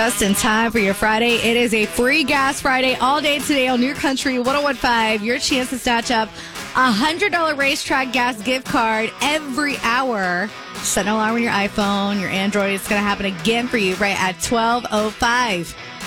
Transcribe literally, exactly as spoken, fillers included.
Just in time for your Friday. It is a free gas Friday all day today on New Country one oh one point five. Your chance to snatch up a one hundred dollars racetrack gas gift card every hour. Set an alarm on your iPhone, your Android. It's going to happen again for you right at twelve oh five.